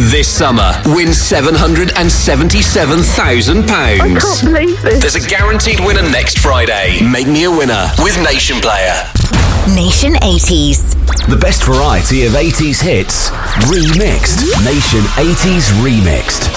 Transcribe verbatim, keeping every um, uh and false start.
This summer, win seven hundred seventy-seven thousand pounds. I can't believe this. There's a guaranteed winner next Friday. Make me a winner with Nation Player. Nation eighties. The best variety of eighties hits, remixed. Nation eighties Remixed.